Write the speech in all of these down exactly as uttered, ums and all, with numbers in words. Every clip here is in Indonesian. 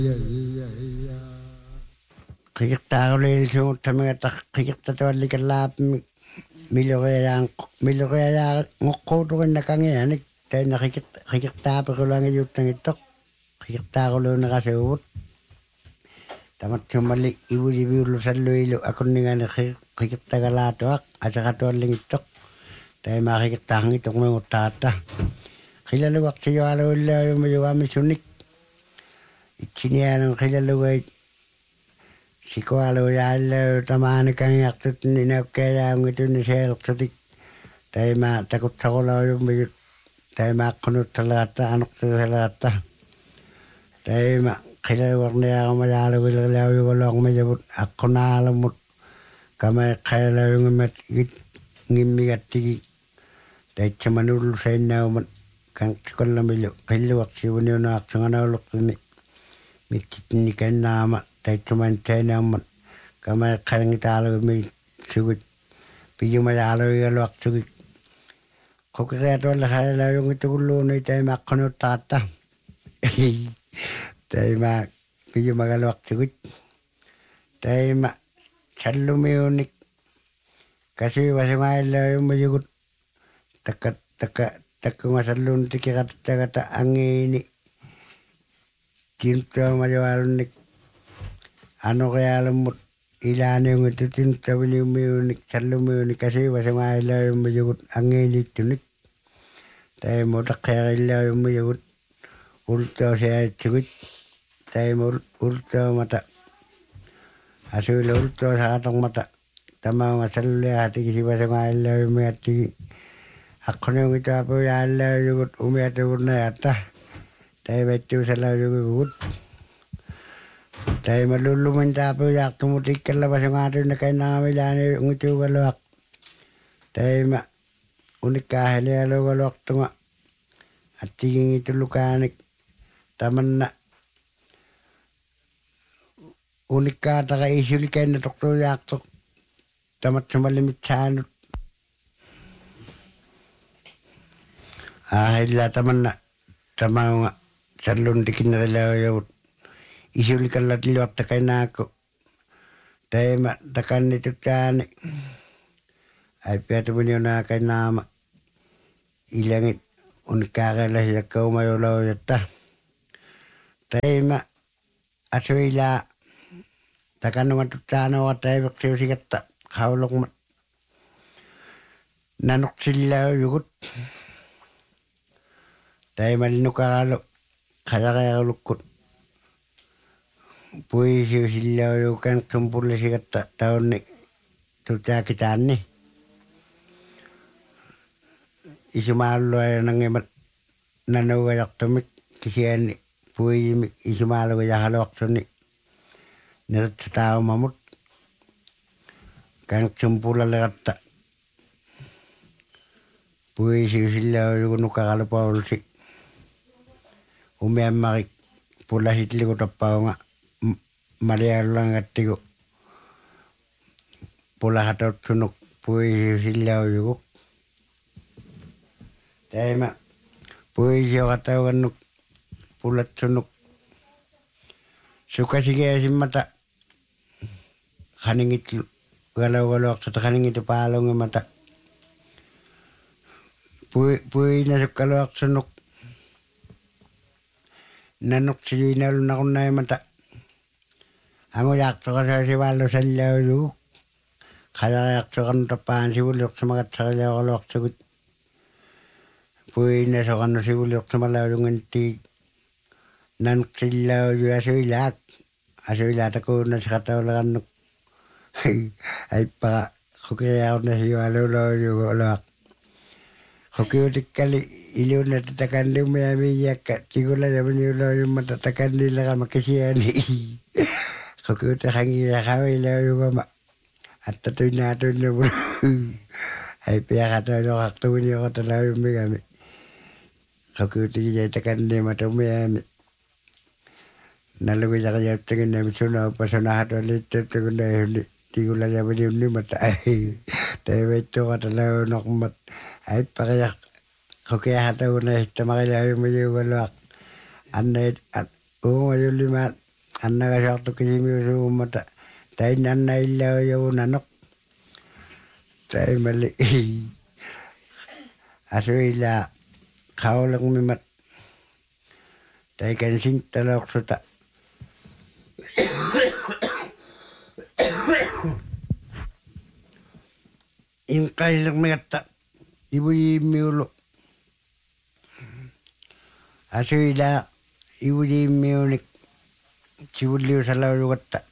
iya iya iya qiyertaarulil suuttamigata qiyertatuallikalaapmi miloriaang miloriaa ngoqquuturinnakangianik taina qiyert qiyertaaperulangijuuttangittoq qiyertaaruluunerasuuvut tamatsumalli ivuliviullusalluilu akunningani qiyertagalaatuaq asaqatuallingittoq taimaa qiyertaarngittoq memuttaatta qilaluaqtijualuillaayuma yuamissunik ittiniaanun qilalugait sikualujaalluu tamaanikangiartut ninaukkeejaungituni seelertutik taimaa takuttaqulaujummigut taimaaqqunuttaleratta anertuusaleratta taima qilaluarniaqamajaaluvilerilaujuguluarmijavut aqqunaalumut kamaeqqaalaujungimat git ngimmigattigi taitsamanullusainnaumat kantikollamillu qilluaqsivuniunaartunganaulertuni mikkitni kannaama taitsumantainaammat kamaeqqaangitaalugumi sugit piyumajaaluigaluartugik qukeriatuallaqaalaujungitukulluuni taimaaqqunuttaatta taima piyumagaluartugit taima sallumiunik kasiivasimaaillaujummijugut takka takka takkungasalluun tikirattagata angiini tinuttuamajualunnik anorialummut ilaaniungittu tinuttaviliummiunik sallumiunik kasiivasimaaillaujummijugut angiiniittunik taima utaqqeerillaujummijugut ultoosiaitsugit taima ultoomata asuila ultoosaqatormata tamaunga salluliaqatigi sivasimaaillaujummigattigi aqquniungituapujaallaujugut umiatugunnayatta taivaittuusalaujugugut taima lullumintaapuyaqtumut ikkallavasungaatunnakainnaangamilaani ungituugaluaq taima unikkaahilialuugaluartunga attigingitullukaanik tamanna unikkaataqa isulikanna tortuujaaqtoq tamatsumallimitsaanut aahilla tamanna tamaunga salluntikinnerilaujavut isulikallatiliuartakainaakku taima takannituttaani aipiatuminiunaakainaama ilangit unikkaaqiallasiakkaumajulaujatta taima asuilaa takannungatuttaanawa taiveqsiusigatta qaulormat nanortillaujugut taimallinukaralu qajaqeerulukkut puisiusillaujukan qumpullisigatta taunni tutaakitaanni isumaalluajanangimat nanuugajartumik kisianni puijimik isumaalugajahaluartuni niritsataumamut kanqsumpulalegatta puisiusillaujugunukaralupaulsi umiammarik pulasitligu tappaunga malialulangattigu pulahatotsunuk puisiusillaujugu taima puisioqataugannuk pulatsunuk sukasigiasimmata qaningitlu galaugaluaqsata qaningitu paalungimata pui puinasukkaluaqsunuk nanuqsijuinalunaqunnaimata angujaaqtoqasaasivaallusallaujugu qajaqeaqtoqannutappaan sivuliuqsimagatsaqiliaqaluaqsugut puinasoqannu sivuliuqsimalauljungantii nanuqsillauju asuilaak asuilaatakuunnasiqataulaqannuk aippaqa qukiriaqunnasijualuulaujugu uluaq qukiutikkali iluunnata takanniumiamiigiakka tigulajamaniulaujummata takannilaqama kisiani qukiutaqangiaqavilaujugama attatuinnaatuinnamu aipiaqatojoqartugunioqotalaujummigami qukiutigijai takannimata umiami nalugujaqajauttaginnami sunauppasunahatualiittuttagunnaihuli tigulajamaniunnimata taivaittuqatalaunoqmat aippaqajaq qukiaqatagunnaihtamaqilaujumajuugaluaq annait uumajullimaat anna ka sartu kisimi suumata tain anna illa yo nanok tai mali asuila kaulang mimat tai kan sintalok suta ingkailang miatta ibu imiulo asuila ibu imiunik cibuliu salau kata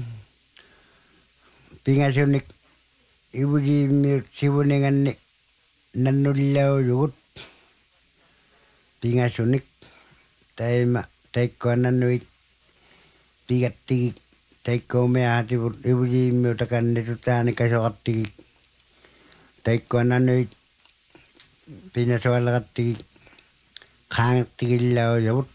pingasunik ibu imiu cibuningan ni nanulau yugut pingasunik taima taiko nanuik pigatti taiko me hati ibu imiu takan ditutani kasokatti taiko nanuik pinasoalakatti khangtigilau yugut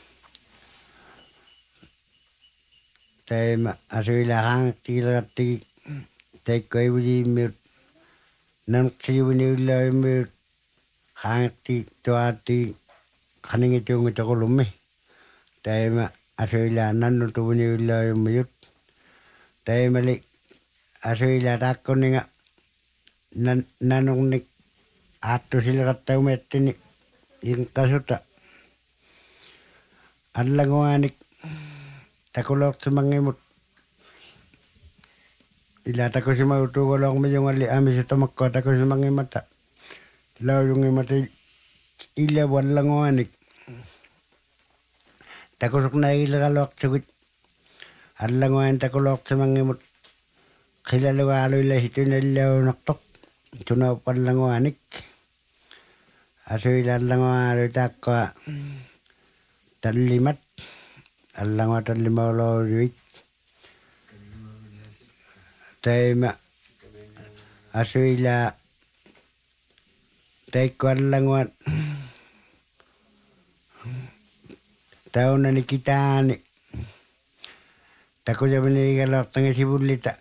taima asuila khangtigilakatti taiko ibu imiu nan siyuniulau imiu khangti tuati khaningi tungi takulumi taima asuila nanu tuniulau imiu taima li asuila takkuninga nan nanungnik attu silakattau mettini ingkasuta allanguanik takulok sumangimut ila takusimau tugolong miyungali amisitamakko takusimangimata lauyungimata ila wallanguanik takusuk na ilakalok sugit allanguan takulok sumangimut khilalugalu ila hitunallau naktok tuna wallanguanik asuila allangualu takka tallimat allangua tallimaulo yuik taima asuila taiko allanguat taunani kitani takujabani galak tangi sibulita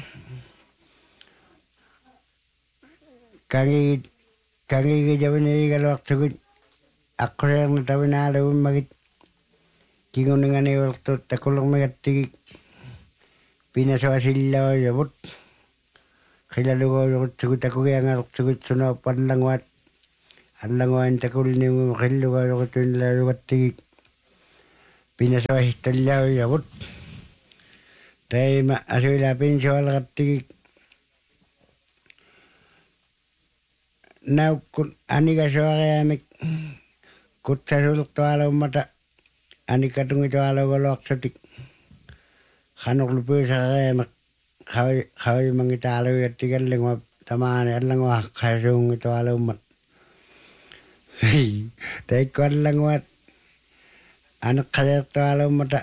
kangi kangi jabani galak tugut akreng tabina lu magit kinguningani waktu takulong magati pinasawasillo yabut khilalugo yugut tugut takugiangal tugut suno padlanguat allanguan takulni khilugo yugut tunla yugatti pinasawahistalla yabut taima asuila pinsawalagatti naukun anika soareamik kutsasuluk tualaummata anika tungi tualaugoloksatik khanuk lupusareamak khawi khawi mangitaalu yattikallingwa tamaani allangwa khasungi tualaummat taikko allangwat anak khayak tualaummata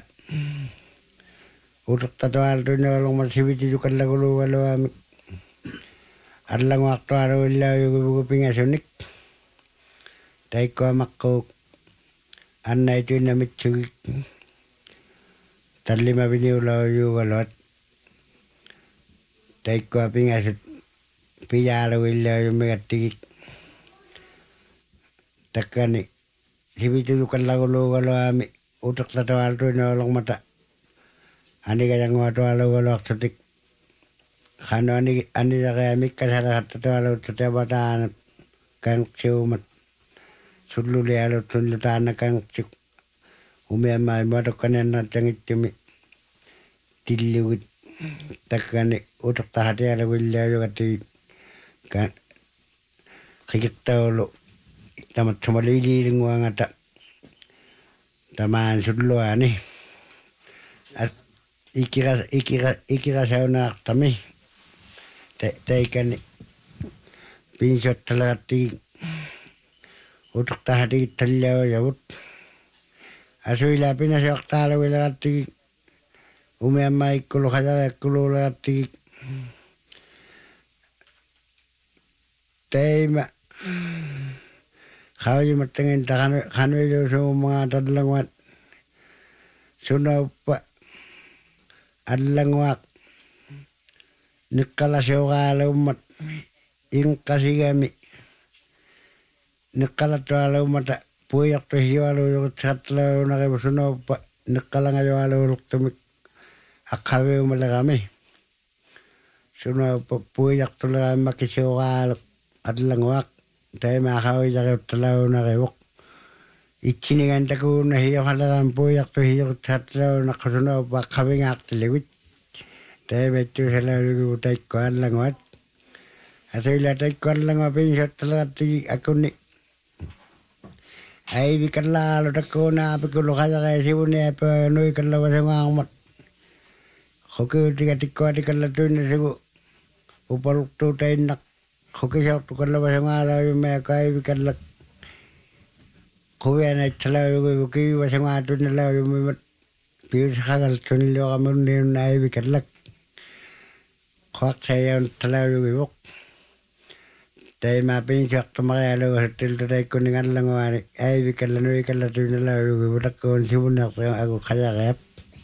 utukta tual tunolongmat sibiti jukallagulu waluamik adlang waktu aru illa yugu pingasunik taiko makko anna itu namit sugik talima bini ulau yugalot taiko pingasut piyalu illa yumigatigik takani sibitu jukallagulu waluami utuk tatual tunolong mata ani kajang watu alu walok sutik khano ani ani jaga mikka sara hatta alu tutabatan kang ciumat sulu le alu tunlu tana kang cik umi amai madokanen na tangitimi tilliwit takani utak tahati alu willa yogati kan kikitaulo tamat samalili lingwangata taman sulu ani ikira ikira ikira sauna tami te teikani pinsot talati utuk tahati talyaw yabut asuila pinasok talo wilati umiamma ikkulu khajara ikkulu lati teima khawi matengin takan khanwe jo so mga tadlangwat sunaupa adlangwak nikala sewalaumat ingkasigami nikala tualaumat puyak tuhiwalu yugut satlau nakibasunopa nakkalang ayo tumik akawe umalagami. Suna puyak tula makisiwa adlang wak. Tayo makawi jake utalaw na rewok. Ichiningan taku na hiyo halagang puyak to hiyo tatlaw na kasuna pa kawing aktilewit. Tayo medyo sila yung tayo ko adlang wat. Ato ila tayo ko adlang wapin sa talaga ako ni. Ay bikala lo tako na apikulo kaya kaya sibu ni apa nui kala wasa ngamat. Koke tiga tiko ati kala tu na sibu. Upaluk tu tayo nak. Koke siya tu kala wasa ngala yung may kaya bikala. Kowe na chala yung buki wasa ngatu nila yung may piyo sa kagal tu nila kami nila na ay bikala. Kwak saya yung chala yung ibuk. Tayo mapin siya tumakayalo sa tilto tayo kuningan lang wani. Ay bikala no bikala tu nila yung ibutak ko ang sibunak yung ako kaya kayap.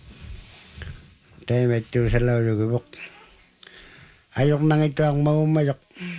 Tayo medyo sa law yung ibuk. Ayok nang ito ang maumayok.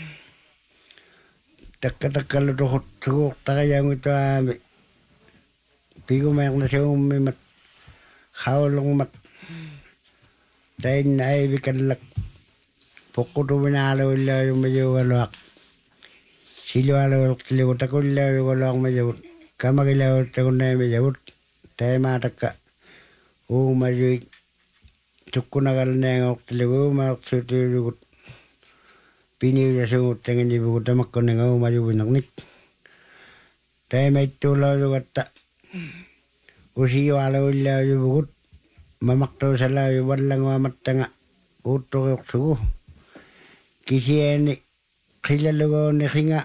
Taka-taka lutukot sugok takayang ito ami. Pigo mayak na siya umimat. Haulong mat. Tayo na ay bikalak. Poko tu minalo ila yung medyo walwak. Silo alo liwot ako ila yung walwak medyo. Kamagilaw takon na yung medyo. Tayo mataka. Oo medyo. Tukko nagal na yung oktiliwo. Mayak suti yung piniw niya sungot ang hindi buko tamak ko na nga umayubin ng nik. Tayo may tulaw yung kata. Usiyo alaw ilaw yung bukot. Mamaktaw sa law yung walang mamata nga. Uto yung sugo. Kisi ni kilalago ni kinga.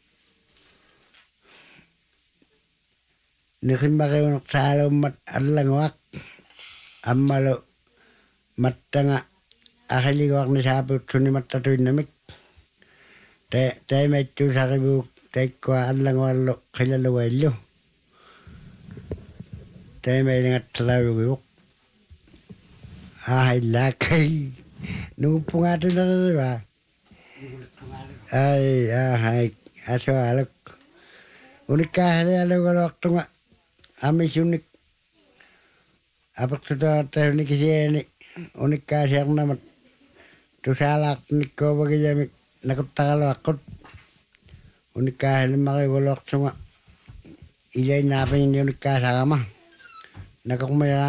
Ni kimba kayo naksalaw mat alang wak. Amalo mata nga. Akaliwak ni sapot suni matatuin namik. Tayo medyo sa kibuk, tayo kuhaan lang walo, kilalawalo. Tayo may nangat talaw kibuk. Ay, lakay. Nung pungato na na, diba? Ay, ay, aso alok. Unik kahali alok alok ito nga. Amis unik. Apak ito tayo ni kasi ni. Unik kasi ako naman. Ito salak ni ko bagay nakutalo akot. Unik kahali makiwalok ito nga. Ilay napin yung unik kasama. Nakakumaya